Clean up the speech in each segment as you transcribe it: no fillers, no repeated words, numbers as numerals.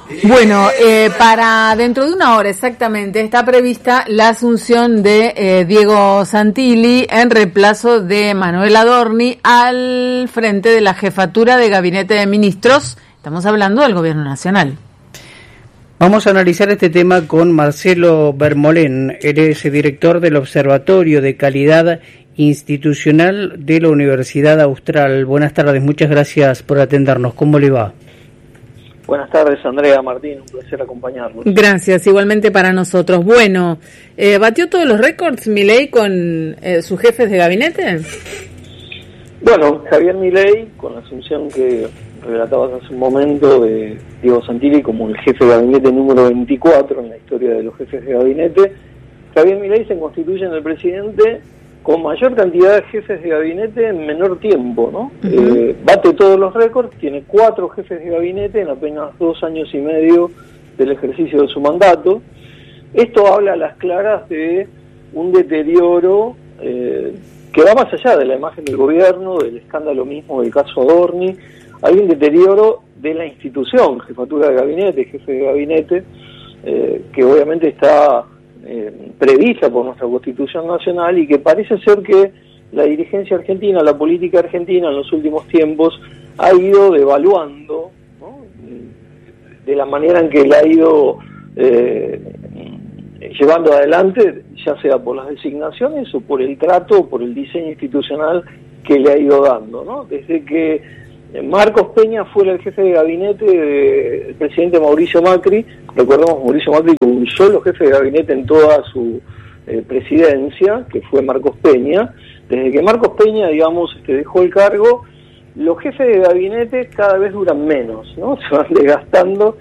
Bueno, para dentro de una hora exactamente está prevista la asunción de Diego Santilli en reemplazo de Manuel Adorni al frente de la jefatura de Gabinete de Ministros. Estamos hablando del Gobierno Nacional. Vamos a analizar este tema con Marcelo Bermolén. Él es director del Observatorio de Calidad Institucional de la Universidad Austral. Buenas tardes, muchas gracias por atendernos. ¿Cómo le va? Buenas tardes, Andrea, Martín, un placer acompañarlos. Gracias, igualmente para nosotros. Bueno, ¿batió todos los récords Milei con sus jefes de gabinete? Bueno, Javier Milei, con la asunción que relatabas hace un momento de Diego Santilli como el jefe de gabinete número 24 en la historia de los jefes de gabinete, Javier Milei se constituye en el presidente con mayor cantidad de jefes de gabinete en menor tiempo, ¿no? Uh-huh. Bate todos los récords, tiene 4 jefes de gabinete en apenas 2 años y medio del ejercicio de su mandato. Esto habla a las claras de un deterioro que va más allá de la imagen del gobierno, del escándalo mismo del caso Adorni. Hay un deterioro de la institución, jefatura de gabinete, jefe de gabinete, que obviamente está prevista por nuestra Constitución Nacional y que parece ser que la dirigencia argentina, la política argentina en los últimos tiempos ha ido devaluando, ¿no? De la manera en que la ha ido llevando adelante, ya sea por las designaciones o por el trato o por el diseño institucional que le ha ido dando, ¿no? Desde que Marcos Peña fuera el jefe de gabinete del presidente Mauricio Macri. Recordemos, Mauricio Macri con un solo jefe de gabinete en toda su presidencia, que fue Marcos Peña. Desde que Marcos Peña, digamos, dejó el cargo, los jefes de gabinete cada vez duran menos, ¿no? Se van desgastando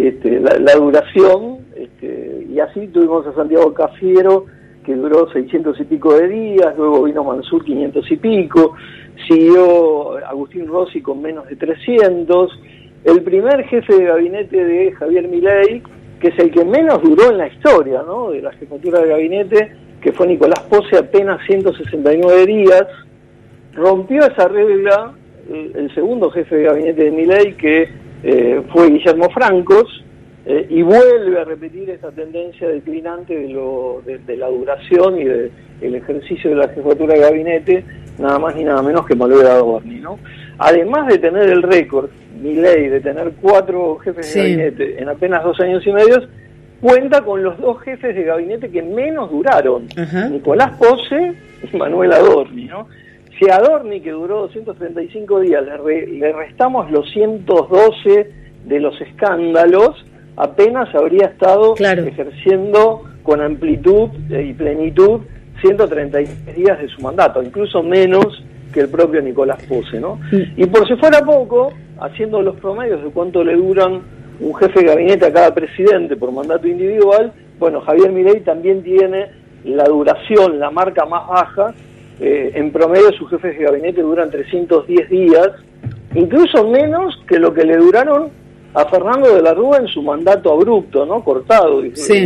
la duración, y así tuvimos a Santiago Cafiero, que duró 600 y pico de días, luego vino Mansur 500 y pico, siguió Agustín Rossi con menos de 300, el primer jefe de gabinete de Javier Milei, que es el que menos duró en la historia, ¿no?, de la jefatura de gabinete, que fue Nicolás Pose, apenas 169 días, rompió esa regla el segundo jefe de gabinete de Milei, que fue Guillermo Francos, y vuelve a repetir esa tendencia declinante de la duración y del ejercicio de la jefatura de gabinete, nada más ni nada menos que Manuel Adorni, ¿no? Además de tener el récord, Milei, de tener 4 jefes de gabinete en apenas 2 años y medio, cuenta con los 2 jefes de gabinete que menos duraron, Nicolás Pose y Manuel Adorni, ¿no? Si a Adorni, que duró 235 días, le restamos los 112 de los escándalos, apenas habría estado ejerciendo con amplitud y plenitud 136 días de su mandato, incluso menos que el propio Nicolás Pose, ¿no? Y por si fuera poco, haciendo los promedios de cuánto le duran un jefe de gabinete a cada presidente por mandato individual, bueno, Javier Milei también tiene la duración, la marca más baja. En promedio sus jefes de gabinete duran 310 días, incluso menos que lo que le duraron a Fernando de la Rúa en su mandato abrupto, ¿no? Cortado,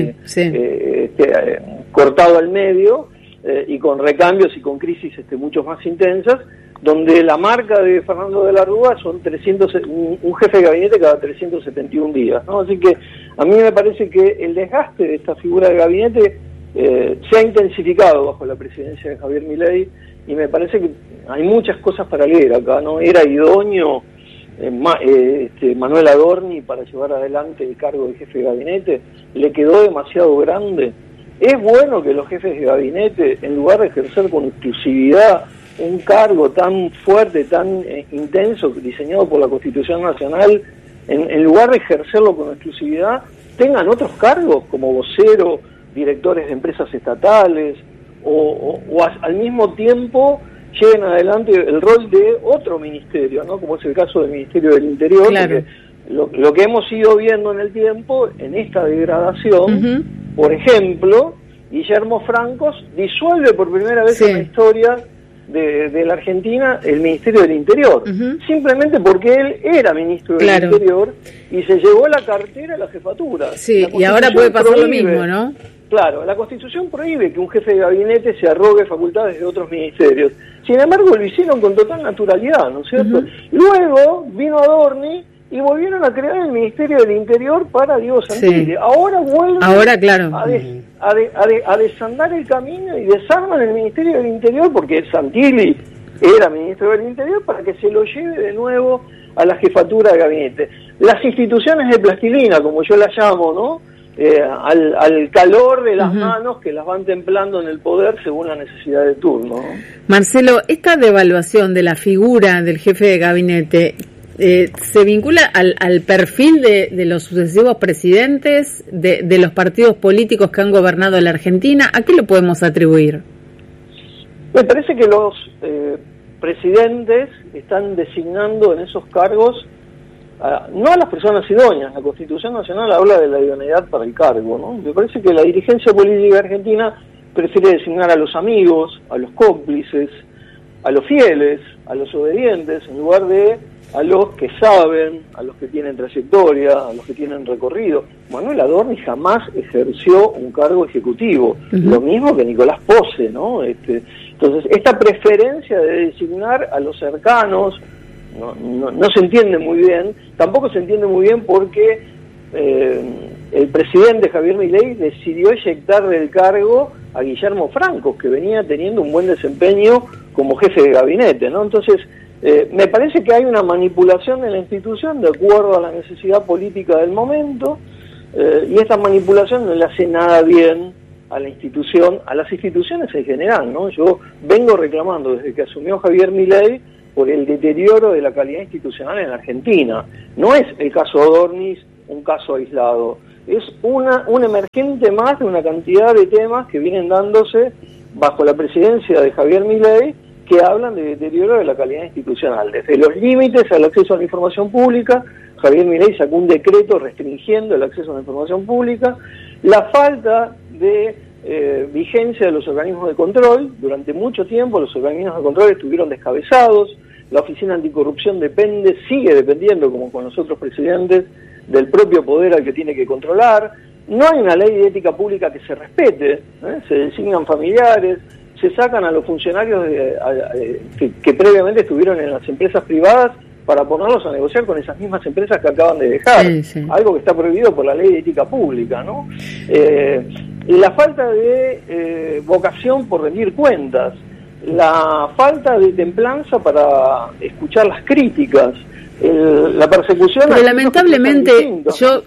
cortado al medio, y con recambios y con crisis mucho más intensas, donde la marca de Fernando de la Rúa son un jefe de gabinete cada 371 días, ¿no? Así que a mí me parece que el desgaste de esta figura de gabinete se ha intensificado bajo la presidencia de Javier Milei, y me parece que hay muchas cosas para leer acá, ¿no? Era idóneo Manuel Adorni para llevar adelante el cargo de jefe de gabinete, le quedó demasiado grande. Es bueno que los jefes de gabinete, en lugar de ejercer con exclusividad un cargo tan fuerte, tan intenso, diseñado por la Constitución Nacional, en lugar de ejercerlo con exclusividad, tengan otros cargos como vocero, directores de empresas estatales, o al mismo tiempo lleven adelante el rol de otro ministerio, ¿no? Como es el caso del Ministerio del Interior, porque lo que hemos ido viendo en el tiempo, en esta degradación, por ejemplo, Guillermo Francos disuelve por primera vez en la historia de la Argentina el Ministerio del Interior, simplemente porque él era ministro del Interior y se llevó la cartera a la jefatura. Sí, y ahora puede pasar lo mismo, ¿no? Claro, la Constitución prohíbe que un jefe de gabinete se arrogue facultades de otros ministerios. Sin embargo, lo hicieron con total naturalidad, ¿no es cierto? Luego vino Adorni y volvieron a crear el Ministerio del Interior para Diego Santilli. Sí. Ahora vuelven claro. a desandar el camino y desarman el Ministerio del Interior, porque Santilli era ministro del Interior, para que se lo lleve de nuevo a la jefatura de gabinete. Las instituciones de plastilina, como yo las llamo, ¿no? Al calor de las manos que las van templando en el poder según la necesidad de turno, ¿no? Marcelo, esta devaluación de la figura del jefe de gabinete se vincula al perfil de los sucesivos presidentes de los partidos políticos que han gobernado la Argentina. ¿A qué lo podemos atribuir? Me parece que los presidentes están designando en esos cargos no a las personas idóneas. La Constitución Nacional habla de la idoneidad para el cargo, ¿no? Me parece que la dirigencia política argentina prefiere designar a los amigos, a los cómplices, a los fieles, a los obedientes, en lugar de a los que saben, a los que tienen trayectoria, a los que tienen recorrido. Manuel Adorni jamás ejerció un cargo ejecutivo, lo mismo que Nicolás Pose, ¿no? Entonces, esta preferencia de designar a los cercanos no se entiende muy bien. Tampoco se entiende muy bien porque el presidente Javier Milei decidió eyectar del cargo a Guillermo Franco, que venía teniendo un buen desempeño como jefe de gabinete, ¿no? Entonces, me parece que hay una manipulación de la institución de acuerdo a la necesidad política del momento, y esta manipulación no le hace nada bien a la institución, a las instituciones en general, ¿no? Yo vengo reclamando desde que asumió Javier Milei por el deterioro de la calidad institucional en Argentina. No es el caso Adorni un caso aislado, es un emergente más de una cantidad de temas que vienen dándose bajo la presidencia de Javier Milei, que hablan de deterioro de la calidad institucional. Desde los límites al acceso a la información pública, Javier Milei sacó un decreto restringiendo el acceso a la información pública, la falta de vigencia de los organismos de control. Durante mucho tiempo los organismos de control estuvieron descabezados, la Oficina Anticorrupción sigue dependiendo, como con los otros presidentes, del propio poder al que tiene que controlar. No hay una ley de ética pública que se respete, se designan familiares, se sacan a los funcionarios que previamente estuvieron en las empresas privadas para ponerlos a negociar con esas mismas empresas que acaban de dejar, algo que está prohibido por la ley de ética pública, ¿no? La falta de vocación por rendir cuentas, la falta de templanza para escuchar las críticas, la persecución... Pero lamentablemente, yo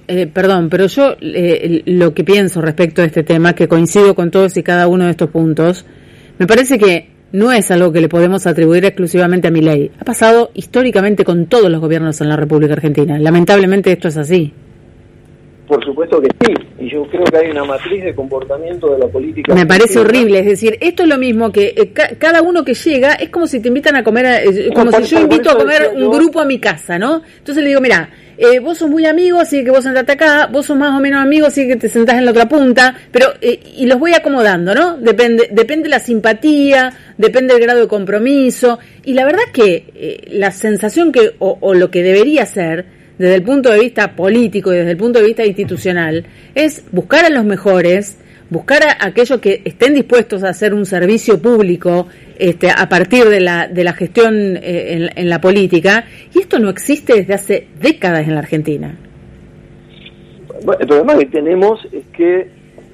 lo que pienso respecto a este tema, que coincido con todos y cada uno de estos puntos, me parece que no es algo que le podemos atribuir exclusivamente a Milei. Ha pasado históricamente con todos los gobiernos en la República Argentina. Lamentablemente esto es así. Por supuesto que sí, y yo creo que hay una matriz de comportamiento de la política. Me parece horrible, es decir, esto es lo mismo que cada uno que llega, es como si te invitan a comer, como si yo invito a comer un grupo a mi casa, ¿no? Entonces le digo, mira, vos sos muy amigo, así que vos sentate acá, vos sos más o menos amigo, así que te sentás en la otra punta, pero y los voy acomodando, ¿no? Depende la simpatía, depende el grado de compromiso, y la verdad que la sensación que, o lo que debería ser, desde el punto de vista político y desde el punto de vista institucional, es buscar a los mejores, buscar a aquellos que estén dispuestos a hacer un servicio público a partir de la gestión en la política, y esto no existe desde hace décadas en la Argentina. Bueno, el problema que tenemos es que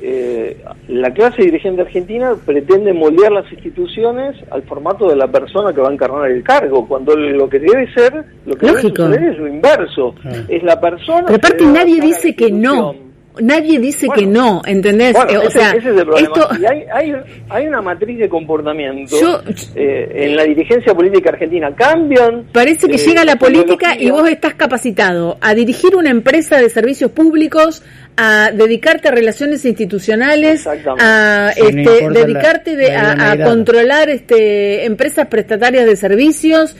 la clase dirigente argentina pretende moldear las instituciones al formato de la persona que va a encarnar el cargo, cuando lo que debe ser, lo que debe suceder es lo inverso, es la persona... Pero aparte nadie dice que no. Nadie dice que no, ¿entendés? Bueno, ese es el problema. Y hay una matriz de comportamiento en la dirigencia política argentina. Cambian... Parece que llega la política y vos estás capacitado a dirigir una empresa de servicios públicos, a dedicarte a relaciones institucionales, a dedicarte a controlar empresas prestatarias de servicios,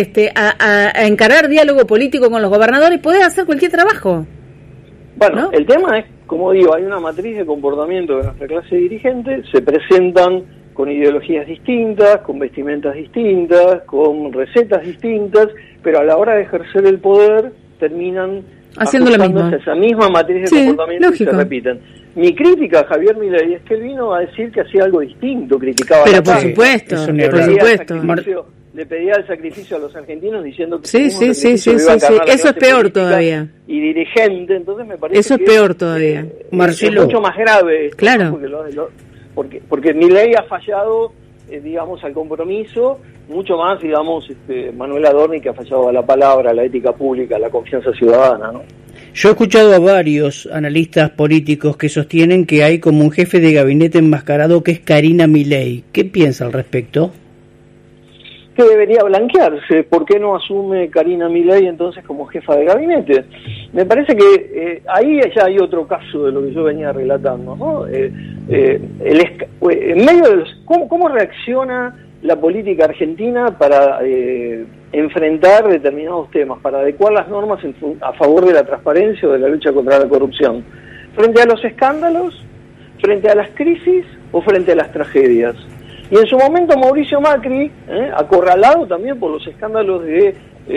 a encarar diálogo político con los gobernadores. Podés hacer cualquier trabajo. Bueno, ¿no? El tema es, como digo, hay una matriz de comportamiento de nuestra clase dirigente, se presentan con ideologías distintas, con vestimentas distintas, con recetas distintas, pero a la hora de ejercer el poder terminan haciendo lo mismo. Esa misma matriz de comportamiento y se repiten. Mi crítica a Javier Milei es que él vino a decir que hacía algo distinto, criticaba pero por supuesto, le pedía el sacrificio a los argentinos diciendo que sí. Eso es peor todavía. Y dirigente, entonces me parece eso es peor todavía. Marcelo, es mucho más grave esto, claro, ¿no? Porque Milei ha fallado, digamos, al compromiso, mucho más, digamos, Manuel Adorni, que ha fallado a la palabra, a la ética pública, a la confianza ciudadana, ¿no? Yo he escuchado a varios analistas políticos que sostienen que hay como un jefe de gabinete enmascarado que es Karina Milei. ¿Qué piensa al respecto? Que debería blanquearse. ¿Por qué no asume Karina Milei entonces como jefa de gabinete? Me parece que ahí ya hay otro caso de lo que yo venía relatando, ¿no? En medio de ¿cómo reacciona la política argentina para enfrentar determinados temas, para adecuar las normas a favor de la transparencia o de la lucha contra la corrupción? ¿Frente a los escándalos, frente a las crisis o frente a las tragedias? Y en su momento Mauricio Macri, acorralado también por los escándalos de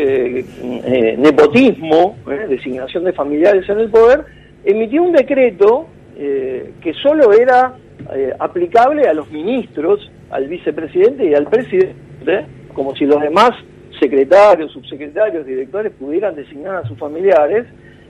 nepotismo, designación de familiares en el poder, emitió un decreto que solo era aplicable a los ministros, al vicepresidente y al presidente, como si los demás secretarios, subsecretarios, directores pudieran designar a sus familiares,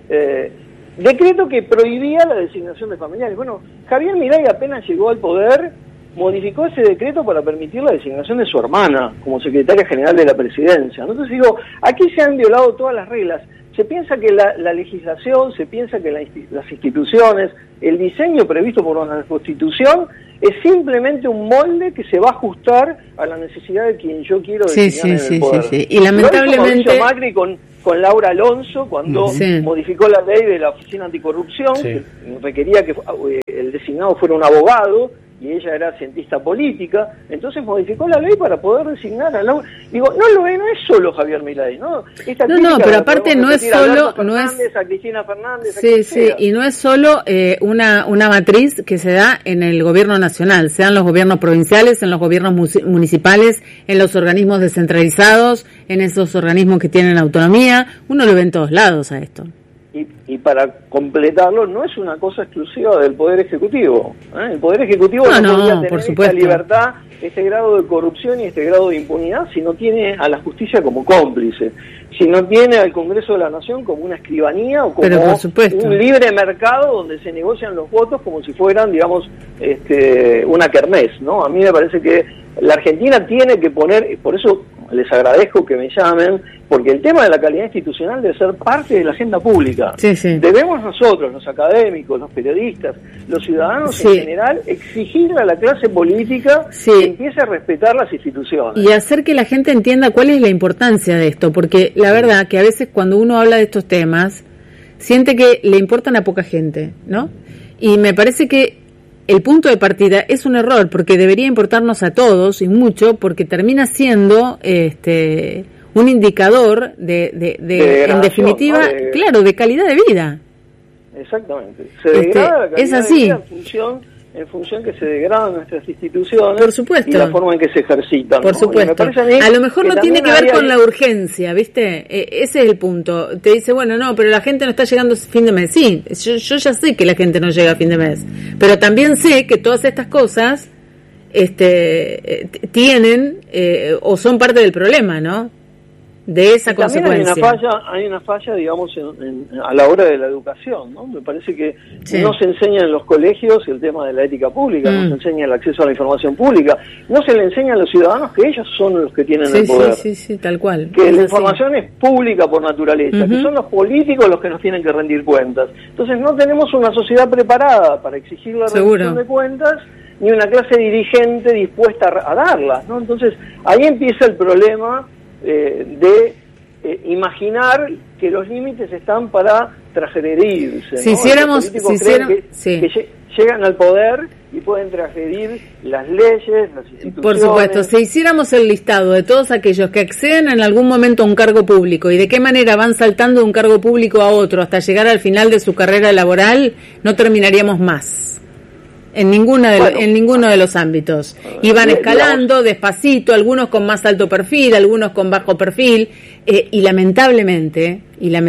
decreto que prohibía la designación de familiares. Bueno, Javier Milei apenas llegó al poder, modificó ese decreto para permitir la designación de su hermana como secretaria general de la presidencia. Entonces digo, aquí se han violado todas las reglas. Se piensa que la legislación, se piensa que las instituciones, el diseño previsto por una Constitución es simplemente un molde que se va a ajustar a la necesidad de quien yo quiero designar en el poder. Sí. Y lamentablemente Macri con Laura Alonso cuando modificó la ley de la Oficina Anticorrupción, que requería que el designado fuera un abogado y ella era cientista política, entonces modificó la ley para poder designar a Laura. Digo, no es solo Javier Milei, ¿no? Pero aparte no es solo, a Cristina Fernández, y no es solo una matriz que se da en el gobierno nacional, sean los gobiernos provinciales, en los gobiernos municipales, en los organismos descentralizados, en esos organismos que tienen autonomía, uno lo ve en todos lados a esto. Y para completarlo, no es una cosa exclusiva del Poder Ejecutivo. El Poder Ejecutivo no podría tener esta libertad, este grado de corrupción y este grado de impunidad si no tiene a la justicia como cómplice, si no tiene al Congreso de la Nación como una escribanía o como un libre mercado donde se negocian los votos como si fueran, digamos, una kermés, ¿no? A mí me parece que la Argentina tiene que poner, por eso les agradezco que me llamen, porque el tema de la calidad institucional debe ser parte de la agenda pública. Debemos nosotros, los académicos, los periodistas, los ciudadanos en general, exigirle a la clase política que empiece a respetar las instituciones. Y hacer que la gente entienda cuál es la importancia de esto, porque la verdad que a veces cuando uno habla de estos temas, siente que le importan a poca gente, ¿no? Y me parece que el punto de partida es un error, porque debería importarnos a todos y mucho, porque termina siendo un indicador en definitiva, de calidad de vida. Exactamente. Se degrada la calidad de vida en función que se degradan nuestras instituciones. Por supuesto. Y la forma en que se ejercitan. Por supuesto. A lo mejor no tiene que ver con la urgencia, ¿viste? Ese es el punto. Te dice, bueno, no, pero la gente no está llegando a fin de mes. Sí, yo ya sé que la gente no llega a fin de mes. Pero también sé que todas estas cosas tienen o son parte del problema, ¿no? De esa consecuencia. Hay una falla, digamos, a la hora de la educación, ¿no? Me parece que no se enseña en los colegios el tema de la ética pública, no se enseña el acceso a la información pública, no se le enseña a los ciudadanos que ellos son los que tienen el poder. Sí, tal cual. Que la información es pública por naturaleza, que son los políticos los que nos tienen que rendir cuentas. Entonces no tenemos una sociedad preparada para exigir la rendición de cuentas, ni una clase dirigente dispuesta a darlas, ¿no? Entonces ahí empieza el problema de imaginar que los límites están para transgredirse. Si hiciéramos, que llegan al poder y pueden transgredir las leyes, las instituciones. Por supuesto, si hiciéramos el listado de todos aquellos que acceden en algún momento a un cargo público y de qué manera van saltando de un cargo público a otro hasta llegar al final de su carrera laboral, no terminaríamos más. En ninguno de los ámbitos. Y van escalando despacito, algunos con más alto perfil, algunos con bajo perfil, y lamentablemente,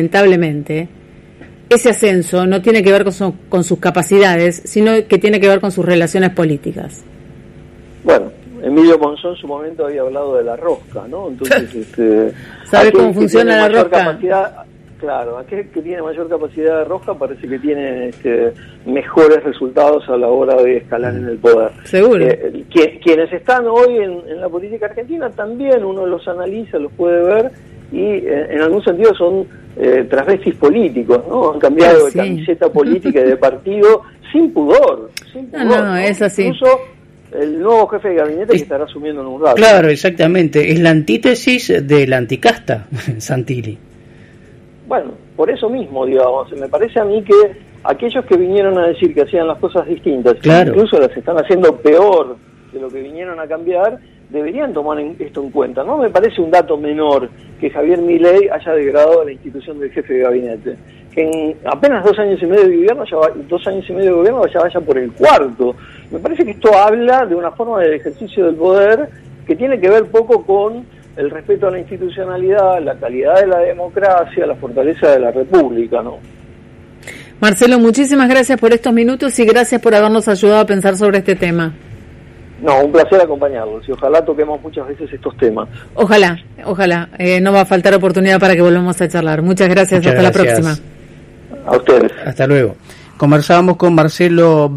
ese ascenso no tiene que ver con sus capacidades, sino que tiene que ver con sus relaciones políticas. Bueno, Emilio Monzón en su momento había hablado de la rosca, ¿no? Entonces, ¿sabes cómo funciona la rosca? Claro, aquel que tiene mayor capacidad de rosca parece que tiene mejores resultados a la hora de escalar en el poder. Seguro. Quienes están hoy en la política argentina también uno los analiza, los puede ver y en algún sentido son transvestis políticos, ¿no? Han cambiado de camiseta política y de partido sin pudor. No, es así. Incluso el nuevo jefe de gabinete que estará asumiendo en un rato. Claro, exactamente. Es la antítesis de la anticasta, Santilli. Bueno, por eso mismo, digamos, me parece a mí que aquellos que vinieron a decir que hacían las cosas distintas, claro, incluso las están haciendo peor de lo que vinieron a cambiar, deberían tomar esto en cuenta. No me parece un dato menor que Javier Milei haya degradado a la institución del jefe de gabinete, que en apenas 2 años y medio de gobierno, ya vaya por el cuarto. Me parece que esto habla de una forma de ejercicio del poder que tiene que ver poco con el respeto a la institucionalidad, la calidad de la democracia, la fortaleza de la república, ¿no? Marcelo, muchísimas gracias por estos minutos y gracias por habernos ayudado a pensar sobre este tema. No, un placer acompañarlos y ojalá toquemos muchas veces estos temas. Ojalá, no va a faltar oportunidad para que volvamos a charlar. Muchas gracias, hasta la próxima. A ustedes. Hasta luego. Conversábamos con Marcelo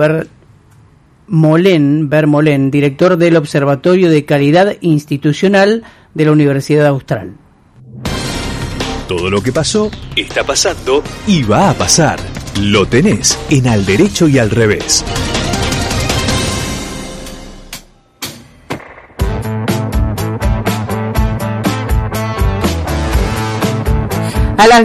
Vermolén, director del Observatorio de Calidad Institucional de la Universidad Austral. Todo lo que pasó, está pasando y va a pasar. Lo tenés en Al Derecho y Al Revés. A las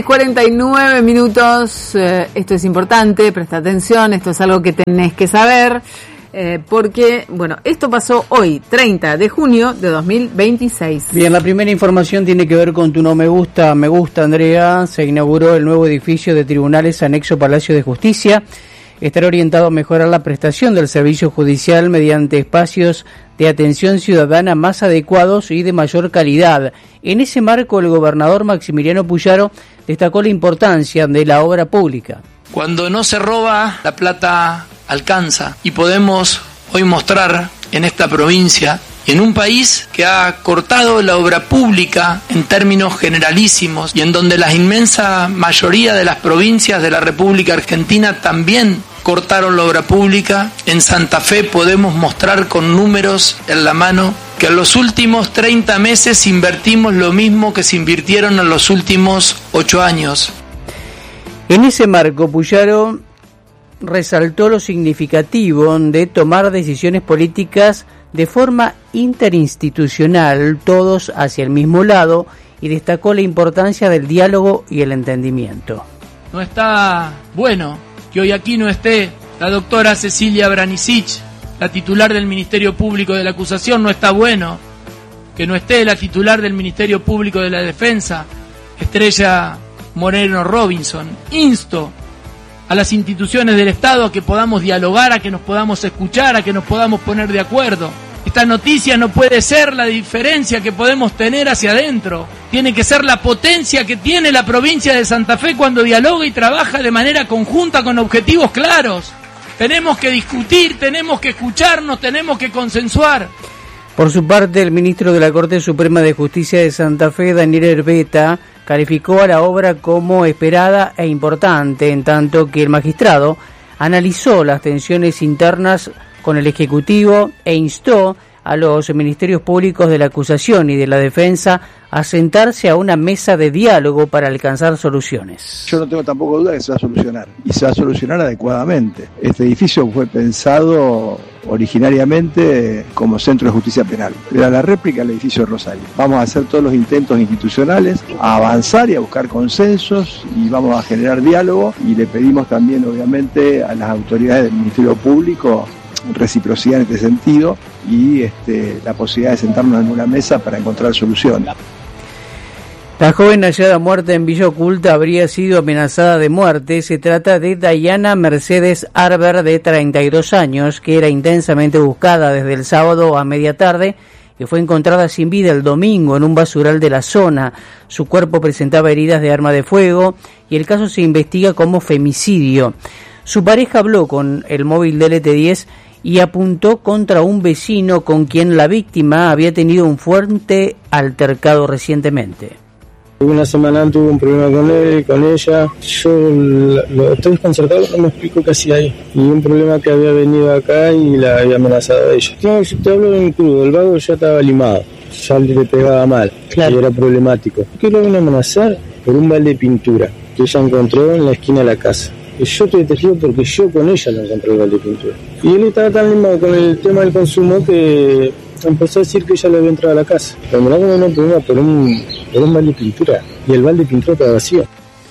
16:49 minutos, esto es importante, presta atención, esto es algo que tenés que saber, porque, bueno, esto pasó hoy, 30 de junio de 2026. Bien, la primera información tiene que ver con tu no me gusta, Andrea. Se inauguró el nuevo edificio de tribunales anexo Palacio de Justicia. Estará orientado a mejorar la prestación del servicio judicial mediante espacios de atención ciudadana más adecuados y de mayor calidad. En ese marco, el gobernador Maximiliano Puyaro destacó la importancia de la obra pública. Cuando no se roba, la plata alcanza, y podemos hoy mostrar en esta provincia, en un país que ha cortado la obra pública en términos generalísimos y en donde la inmensa mayoría de las provincias de la República Argentina también cortaron la obra pública. En Santa Fe podemos mostrar con números en la mano que en los últimos 30 meses invertimos lo mismo que se invirtieron en los últimos 8 años. En ese marco, Puyaro resaltó lo significativo de tomar decisiones políticas de forma interinstitucional, todos hacia el mismo lado, y destacó la importancia del diálogo y el entendimiento. No está bueno que hoy aquí no esté la doctora Cecilia Branicic, la titular del Ministerio Público de la Acusación. No está bueno que no esté la titular del Ministerio Público de la Defensa, Estrella Moreno Robinson. Insto a las instituciones del Estado a que podamos dialogar, a que nos podamos escuchar, a que nos podamos poner de acuerdo. Esta noticia no puede ser la diferencia que podemos tener hacia adentro. Tiene que ser la potencia que tiene la provincia de Santa Fe cuando dialoga y trabaja de manera conjunta con objetivos claros. Tenemos que discutir, tenemos que escucharnos, tenemos que consensuar. Por su parte, el ministro de la Corte Suprema de Justicia de Santa Fe, Daniel Herbeta, calificó a la obra como esperada e importante, en tanto que el magistrado analizó las tensiones internas con el Ejecutivo e instó a los ministerios públicos de la acusación y de la defensa a sentarse a una mesa de diálogo para alcanzar soluciones. Yo no tengo tampoco duda que se va a solucionar, y se va a solucionar adecuadamente. Este edificio fue pensado originariamente como centro de justicia penal. Era la réplica del edificio de Rosario. Vamos a hacer todos los intentos institucionales, a avanzar y a buscar consensos, y vamos a generar diálogo, y le pedimos también, obviamente, a las autoridades del Ministerio Público reciprocidad en este sentido y la posibilidad de sentarnos en una mesa para encontrar soluciones. La joven hallada muerta en Villa Oculta habría sido amenazada de muerte. Se trata de Dayana Mercedes Arber, de 32 años, que era intensamente buscada desde el sábado a media tarde y fue encontrada sin vida el domingo en un basural de la zona. Su cuerpo presentaba heridas de arma de fuego y el caso se investiga como femicidio. Su pareja habló con el móvil del ET10 y apuntó contra un vecino con quien la víctima había tenido un fuerte altercado recientemente. Una semana tuve un problema con él, con ella. Yo lo estoy desconcertado, no me explico qué hacía ahí. Y un problema que había venido acá y la había amenazado a ella. No, yo te hablo en crudo, el vago ya estaba limado, ya le pegaba mal, claro. Y era problemático. ¿Por qué lo vino a amenazar? Por un balde de pintura que ella encontró en la esquina de la casa. Y yo estoy testigo porque yo con ella lo encontré el balde de pintura. Y él estaba tan limado con el tema del consumo que empezó a decir que ella le había entrado a la casa. Pero mirá como no problema por un balde de pintura. Y el balde de pintura estaba vacío.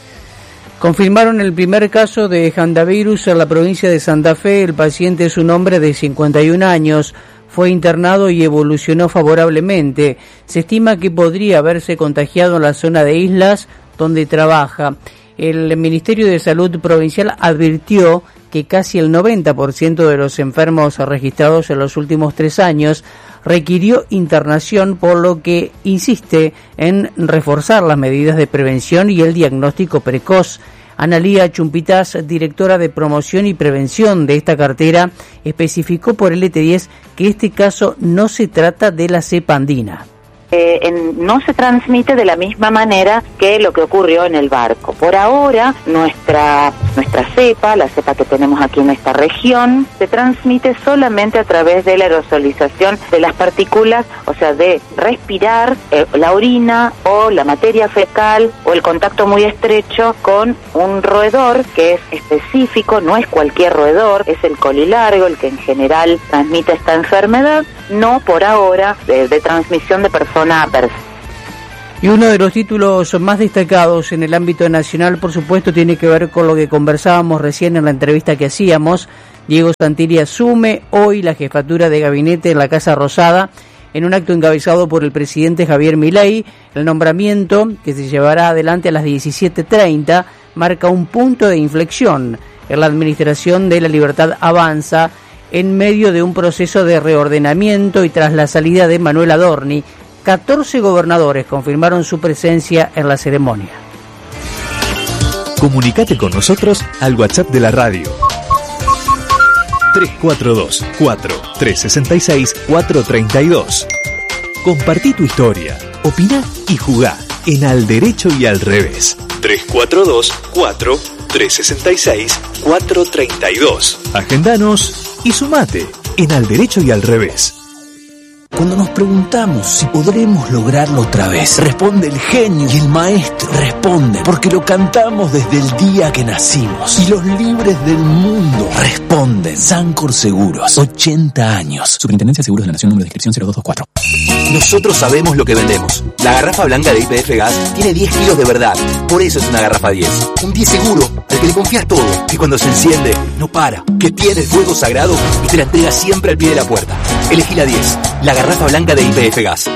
Confirmaron el primer caso de hantavirus en la provincia de Santa Fe. El paciente es un hombre de 51 años. Fue internado y evolucionó favorablemente. Se estima que podría haberse contagiado en la zona de Islas donde trabaja. El Ministerio de Salud Provincial advirtió que casi el 90% de los enfermos registrados en los últimos 3 años requirió internación, por lo que insiste en reforzar las medidas de prevención y el diagnóstico precoz. Analía Chumpitas, directora de promoción y prevención de esta cartera, especificó por LT10 que este caso no se trata de la cepa andina. No se transmite de la misma manera que lo que ocurrió en el barco. Por ahora, nuestra cepa, la cepa que tenemos aquí en esta región, se transmite solamente a través de la aerosolización de las partículas, o sea, de respirar la orina o la materia fecal o el contacto muy estrecho con un roedor que es específico, no es cualquier roedor, es el colilargo el que en general transmite esta enfermedad, no por ahora de transmisión de persona a persona. Y uno de los títulos más destacados en el ámbito nacional, por supuesto, tiene que ver con lo que conversábamos recién en la entrevista que hacíamos. Diego Santilli asume hoy la jefatura de gabinete en la Casa Rosada en un acto encabezado por el presidente Javier Milei. El nombramiento, que se llevará adelante a las 17:30, marca un punto de inflexión en la administración de La Libertad Avanza en medio de un proceso de reordenamiento y tras la salida de Manuel Adorni. 14 gobernadores confirmaron su presencia en la ceremonia. Comunicate con nosotros al WhatsApp de la radio 342-4366-432. Compartí tu historia, opina y jugá en Al Derecho y Al Revés. 342-4366-432. Agendanos y sumate en Al Derecho y Al Revés. Cuando nos preguntamos si podremos lograrlo otra vez, responde el genio y el maestro. Responde porque lo cantamos desde el día que nacimos. Y los libres del mundo responden. Sancor Seguros, 80 años. Superintendencia de Seguros de la Nación, número de inscripción 0224. Nosotros sabemos lo que vendemos. La garrafa blanca de YPF Gas tiene 10 kilos de verdad. Por eso es una garrafa 10. Un 10 seguro, al que le confías todo. Que cuando se enciende, no para. Que tiene el fuego sagrado y te la entrega siempre al pie de la puerta. Elegí la 10. La garrafa blanca de YPF Gas.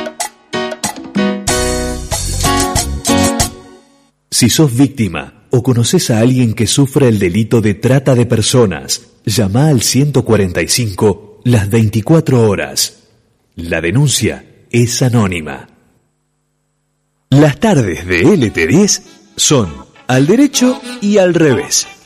Si sos víctima o conoces a alguien que sufre el delito de trata de personas, llama al 145 las 24 horas. La denuncia es anónima. Las tardes de LT10 son Al Derecho y Al Revés.